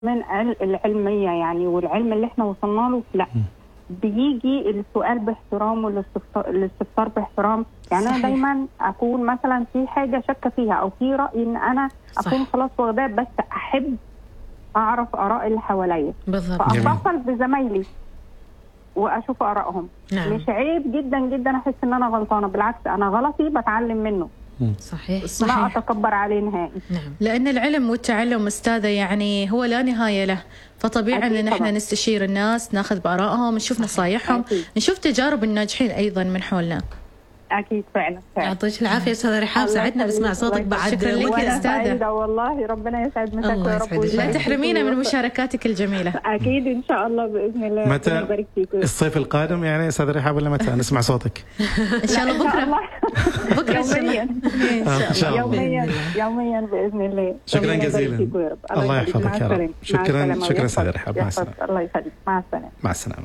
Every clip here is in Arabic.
من العلمية يعني، والعلم اللي احنا وصلنا له لا، بيجي السؤال باحترام والاستفسار باحترام. يعني صحيح. أنا دايما أكون مثلا في حاجة شاكة فيها أو في رأي إن أنا أكون خلاص واخداه، بس أحب أعرف آراء اللي حواليا، بالضبط. فأتصل بزمايلي وأشوف آرائهم. نعم. مش عيب جدا جدا أحس إن أنا غلطانة، بالعكس أنا غلطي بتعلم منه. صحيح. ما أتكبر عليه نهائي. نعم. لأن العلم والتعلم أستاذة يعني هو لا نهاية له، فطبيعي أن نحن نستشير الناس، ناخذ بآرائهم، نشوف نصايحهم، نشوف تجارب الناجحين أيضا من حولنا. أكيد فعلا. يعطيك العافية أستاذة رحاب، سعدنا بسمع صوتك بعد. شكرا لك يا أستاذة والله ربنا يسعد مساك يا رب، لا تحرمينا من مشاركاتك الجميلة. أكيد إن شاء الله بإذن الله. متى الصيف القادم يعني أستاذة رحاب ولا متى نسمع صوتك؟ إن شاء الله بكرة يوميا إن شاء الله يوميا بإذن الله. شكرا جزيلا. الله يحفظك يا رب. شكرا أستاذة رحاب. مع السلامة. الله يخليك. مع السلامة. مع السلامة.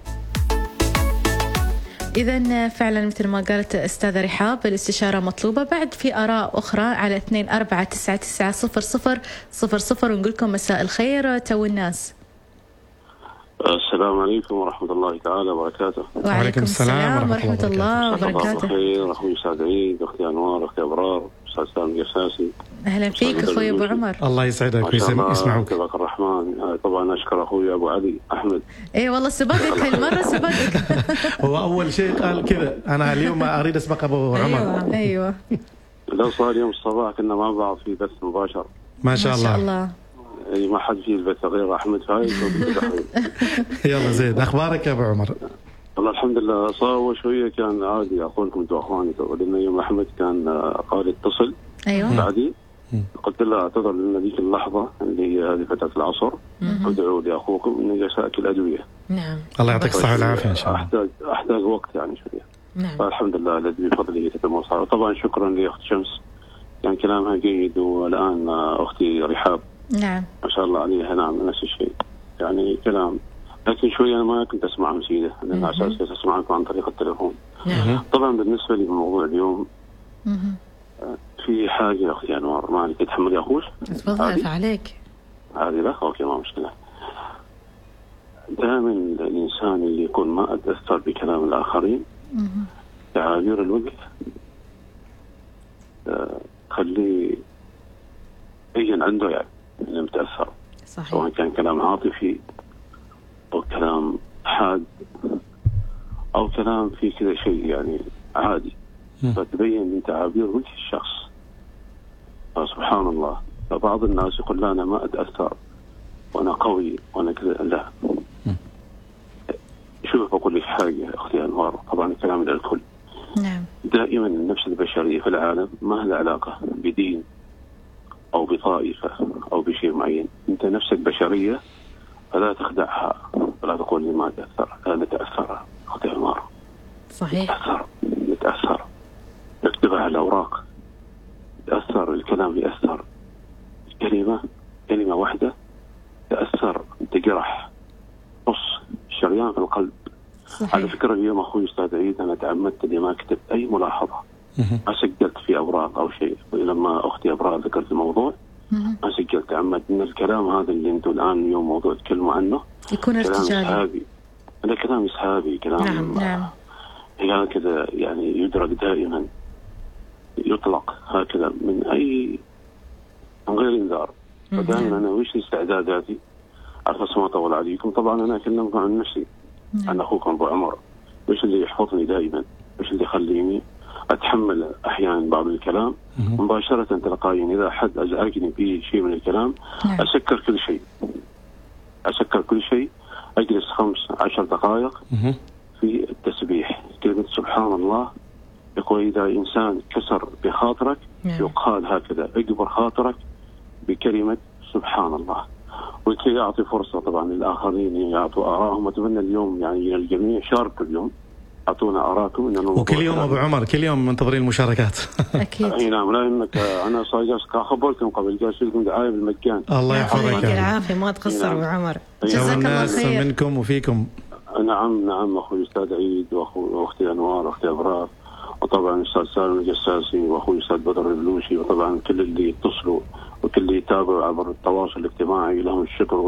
إذن فعلا مثل ما قالت أستاذة رحاب الاستشارة مطلوبة. بعد في آراء أخرى على 24990000 ونقول لكم مساء الخير تو الناس. السلام عليكم ورحمة الله تعالى وبركاته. وعليكم السلام ورحمة الله وبركاته. خير أخوي سعد عيد، أختي أنوار، أختي أبرار، أستاذ سامي الجساسي. أهلا فيك أخوي أبو عمر. الله يسعدك ويسمعوك. تبارك الرحمن. طبعا أشكر أخوي أبو علي أحمد. إيه والله سبقك هالمرة سبقك. هو أول شيء قال كذا، أنا اليوم أريد أسبق أبو عمر. أيوة. لو صار يوم الصباح كنا مع بعض في بث مباشر. ما شاء الله. أي ما حد فيه البث غير أحمد فايز. يلا زين، أخبارك يا أبو عمر؟ والله الحمد لله. صار شوية كان عادي، أقول لكم أنتوا أخواني، لأن يوم أحمد كان قال اتصل. أيوة. بعدي قلت له اعتذر لنا ذيك اللحظة اللي هي هذه فترة العصر، ادعوا لأخوكم إني سأكل أدوية. نعم. الله يعطيك الصحة والعافية إن شاء الله. أحتاج وقت يعني شوية. نعم. فالحمد لله الذي بفضله تتم الصلاة. طبعا شكرا لأخت شمس، كان كلامها جيد. والآن أختي رحاب نعم ما شاء الله عليها، نعم نفس الشيء يعني كلام، لكن شوية أنا ما كنت أسمع مسيدة، لأن أساس أسمعكم عن طريق التليفون. طبعا بالنسبة لي موضوع اليوم في حاجة أختي أنوار، ما عليك تتحمل يا أخوش. تفضل عليك. هذه لا أوكي ما مشكلة. دائما الإنسان اللي يكون ما أتأثر بكلام الآخرين، تعابير الوجه خليه يبين عنده يعني إنه متأثر. صحيح. سواء كان كلام عاطفي أو كلام حاد أو كلام فيه كذا شيء يعني عادي، فتبين من تعابير وجه الشخص. سبحان الله. فبعض الناس يقول لا أنا ما أتأثر وأنا قوي وأنا كذا. لا، شوف أقول لك حاجة أختي أنوار، طبعا الكلام للكل. نعم. دائما النفس البشرية في العالم ما لها علاقة بدين أو بطائفة أو بشيء معين. أنت نفسك بشرية فلا تخدعها ولا تقول لي ما تأثر. لا نتأثر أختي أنوار. صحيح. نتأثر نكتبها على الأوراق، تأثر الكلام، يأثر كلمة واحدة تأثر، تجرح، قص شريان في القلب. صحيح. على فكرة اليوم أخوي أستاذ عيد أنا تعمدت إني ما أكتب أي ملاحظة، ما سجلت في أوراق أو شيء. ولما أختي أبرار ذكرت الموضوع ما سجلت، تعمدت إن الكلام هذا اللي أنتم الآن اليوم موضوع تكلموا عنه يكون ارتجالي. هذا كلام إسهابي، كلام نعم. هكذا يعني يدرك دائما، يطلق هكذا من غير انذار. فدائما أنا وش استعداداتي عرفت ما طول عليكم. طبعا أنا أكلمكم عن نفسي، عن أخوكم أبو عمر. وش اللي يحفظني دائما، وش اللي يخليني أتحمل أحيانا بعض الكلام مباشرة تلقائيا. إذا حد أزعجني في شيء من الكلام أسكر كل شيء، أجلس 15 دقائق في التسبيح، كلمة سبحان الله. يقول إذا إنسان كسر بخاطرك يقال هكذا، اجبر خاطرك بكلمة سبحان الله. وكي يعطي فرصة طبعا للآخرين يعطوا آراءهم. أتمنى اليوم يعني الجميع شاركوا اليوم، أعطونا آراءكم. وكل يوم أبو عمر كل يوم منتظرين المشاركات. أكيد. أي نعم. لا إنك أنا صاير خبرتكم قبل جالس لكم دعاية بالمجان. الله يحفظك. يعطيك العافية، ما تقصر أبو عمر. جزاك الله خير. منكم وفيكم. نعم أخوي أستاذ عيد وأختي أنوار وأختي أبرار وطبعا أستاذ سالم الجساسي وأخوي أستاذ بدر البلوشي، وطبعا كل اللي يتصلوا وكل اللي يتابعوا عبر التواصل الاجتماعي لهم الشكر